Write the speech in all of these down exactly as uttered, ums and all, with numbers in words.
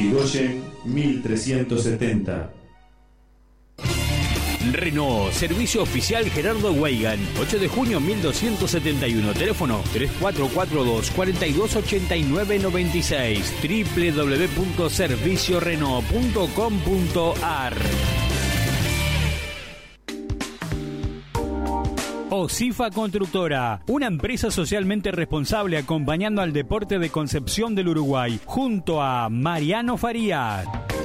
Irigoyen mil trescientos setenta. Renault, servicio oficial Gerardo Weigan, ocho de junio mil doscientos setenta y uno, teléfono tres cuatro cuatro dos, cuatro dos ocho nueve nueve seis, doble u doble u doble u punto servicio renault punto com punto a r. Osifa Constructora, una empresa socialmente responsable acompañando al deporte de Concepción del Uruguay, junto a Mariano Farías.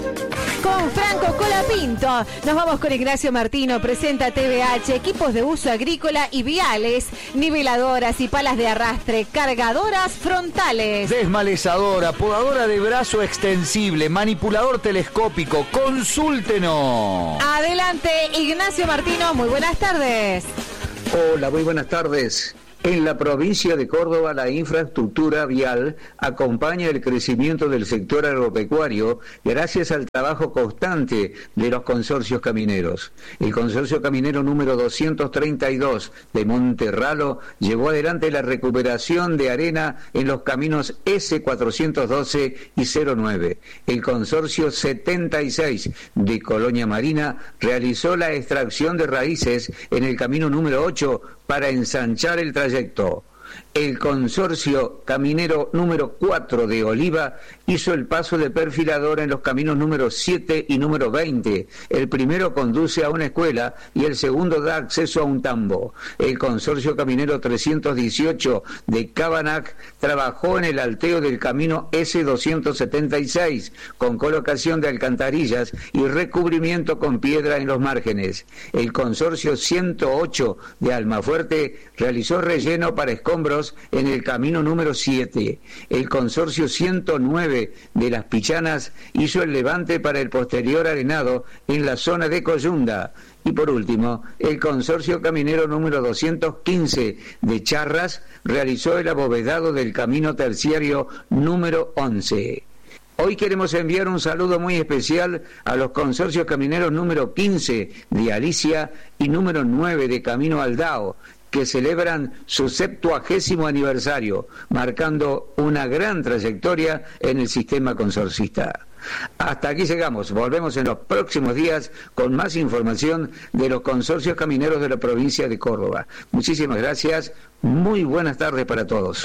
Con Franco Colapinto, nos vamos con Ignacio Martino, presenta T V H, equipos de uso agrícola y viales, niveladoras y palas de arrastre, cargadoras frontales, desmalezadora, podadora de brazo extensible, manipulador telescópico, consúltenos. Adelante, Ignacio Martino, muy buenas tardes. Hola, muy buenas tardes. En la provincia de Córdoba, la infraestructura vial acompaña el crecimiento del sector agropecuario gracias al trabajo constante de los consorcios camineros. El consorcio caminero número doscientos treinta y dos de Monterralo llevó adelante la recuperación de arena en los caminos ese cuatrocientos doce y cero nueve. El consorcio setenta y seis de Colonia Marina realizó la extracción de raíces en el camino número ocho para ensanchar el trayecto. El consorcio caminero número cuatro de Oliva hizo el paso de perfiladora en los caminos número siete y número veinte. El primero conduce a una escuela y el segundo da acceso a un tambo. El consorcio caminero trescientos dieciocho de Cabanac trabajó en el alteo del camino ese doscientos setenta y seis con colocación de alcantarillas y recubrimiento con piedra en los márgenes. El consorcio ciento ocho de Almafuerte realizó relleno para escombros en el camino número siete. El consorcio ciento nueve de Las Pichanas hizo el levante para el posterior arenado en la zona de Coyunda. Y por último, el consorcio caminero número doscientos quince de Charras realizó el abovedado del camino terciario número once. Hoy queremos enviar un saludo muy especial a los consorcios camineros número quince de Alicia y número nueve de Camino Aldao, que celebran su septuagésimo aniversario, marcando una gran trayectoria en el sistema consorcista. Hasta aquí llegamos, volvemos en los próximos días con más información de los consorcios camineros de la provincia de Córdoba. Muchísimas gracias, muy buenas tardes para todos.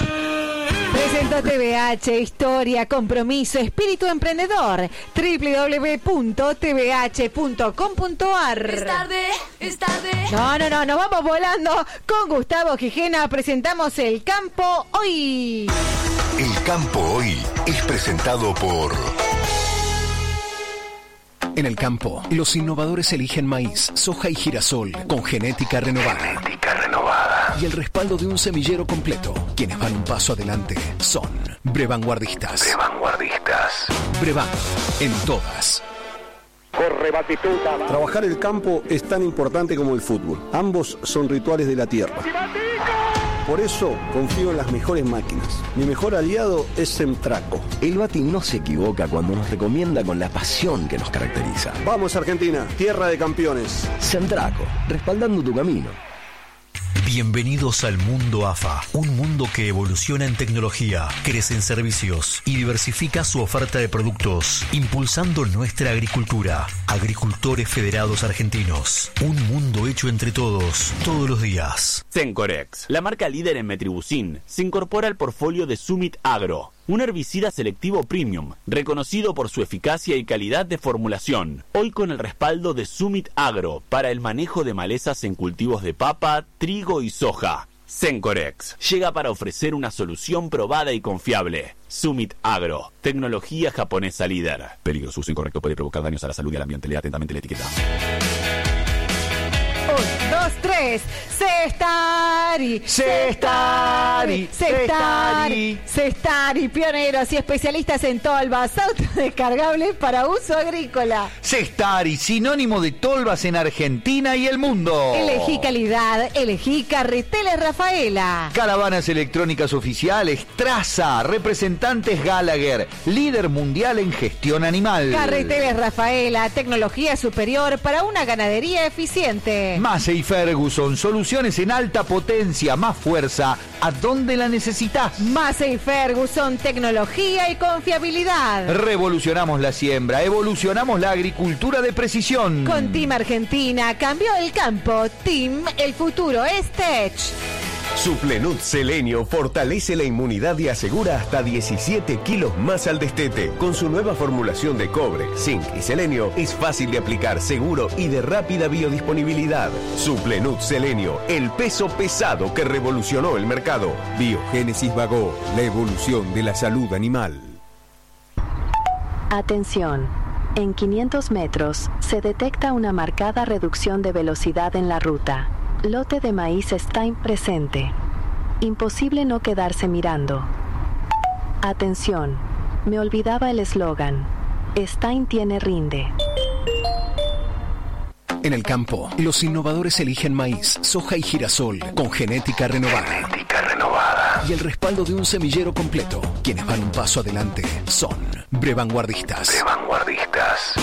Presentó T V H, historia, compromiso, espíritu emprendedor. doble u doble u doble u punto t v h punto com punto a r. Es tarde, es tarde. No, no, no, nos vamos volando con Gustavo Gijena. Presentamos El Campo Hoy. El Campo Hoy es presentado por... En el campo, los innovadores eligen maíz, soja y girasol con genética renovada. Genética renovada. Y el respaldo de un semillero completo. Quienes van un paso adelante son Brevanguardistas. Brevanguardistas. Brevan, en todas. Corre Batistuta. Trabajar el campo es tan importante como el fútbol. Ambos son rituales de la tierra. Por eso confío en las mejores máquinas. Mi mejor aliado es Semtraco. El Bati no se equivoca cuando nos recomienda con la pasión que nos caracteriza. Vamos Argentina, tierra de campeones. Semtraco, respaldando tu camino. Bienvenidos al mundo A F A, un mundo que evoluciona en tecnología, crece en servicios y diversifica su oferta de productos, impulsando nuestra agricultura. Agricultores Federados Argentinos, un mundo hecho entre todos, todos los días. Sencorex, la marca líder en metribuzin, se incorpora al portfolio de Summit Agro, un herbicida selectivo premium, reconocido por su eficacia y calidad de formulación. Hoy con el respaldo de Summit Agro para el manejo de malezas en cultivos de papa, trigo y soja. Sencorex llega para ofrecer una solución probada y confiable. Summit Agro, tecnología japonesa líder. Peligroso uso incorrecto puede provocar daños a la salud y al ambiente. Lea atentamente la etiqueta. Un, dos, tres. Cestari. Cestari. Cestari. Cestari. Pioneros y especialistas en tolvas autodescargables para uso agrícola. Cestari, sinónimo de tolvas en Argentina y el mundo. Elegí calidad. Elegí Carreteles Rafaela. Caravanas electrónicas oficiales. Traza. Representantes Gallagher. Líder mundial en gestión animal. Carreteles Rafaela. Tecnología superior para una ganadería eficiente. Maceifer Ferguson, soluciones en alta potencia, más fuerza, ¿a dónde la necesitas? Massey Ferguson, tecnología y confiabilidad. Revolucionamos la siembra, evolucionamos la agricultura de precisión. Con Team Argentina cambió el campo. Team, el futuro es Tech. Suplenut Selenio fortalece la inmunidad y asegura hasta diecisiete kilos más al destete. Con su nueva formulación de cobre, zinc y selenio, es fácil de aplicar, seguro y de rápida biodisponibilidad. Suplenut Selenio, el peso pesado que revolucionó el mercado. Biogénesis Bagó, la evolución de la salud animal. Atención. En quinientos metros se detecta una marcada reducción de velocidad en la ruta. Lote de maíz Stein presente. Imposible no quedarse mirando. Atención, me olvidaba el eslogan. Stein tiene rinde. En el campo, los innovadores eligen maíz, soja y girasol con genética renovada. Genética renovada. Y el respaldo de un semillero completo. Quienes van un paso adelante son Brevanguardistas. Brevanguardistas.